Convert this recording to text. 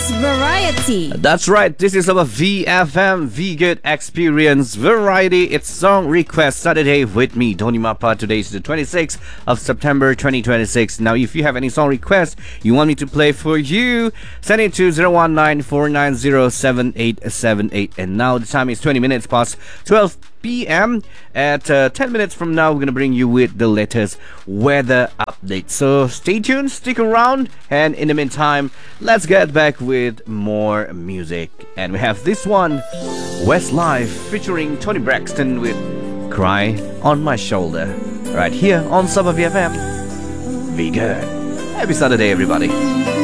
Experience Variety. That's right, this is our VFM V Good Experience Variety. It's Song Request Saturday with me, Tony Mappa. Today is the 26th of September 2026. Now, if you have any song requests you want me to play for you, send it to 019-490-7878. And now the time is 20 minutes past 12 p.m. At 10 minutes from now, we're going to bring you with the latest weather update. So stay tuned, stick around, and in the meantime, let's get back with more music. And we have this one, Westlife featuring Tony Braxton with Cry on My Shoulder, right here on Sub FM. Be good. Happy Saturday, everybody.